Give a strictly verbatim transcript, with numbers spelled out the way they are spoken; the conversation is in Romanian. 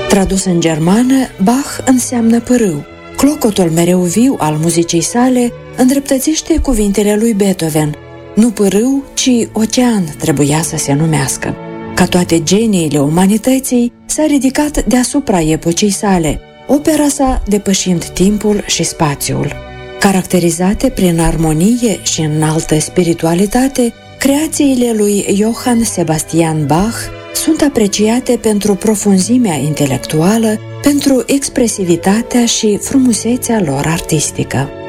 Tradus în germană, Bach înseamnă pârâu. Clocotul mereu viu al muzicii sale îndreptățește cuvintele lui Beethoven. Nu pârâu, ci ocean trebuia să se numească. Ca toate geniile umanității, s-a ridicat deasupra epocii sale, opera sa depășind timpul și spațiul. Caracterizate prin armonie și înaltă spiritualitate, creațiile lui Johann Sebastian Bach sunt apreciate pentru profunzimea intelectuală, pentru expresivitatea și frumusețea lor artistică.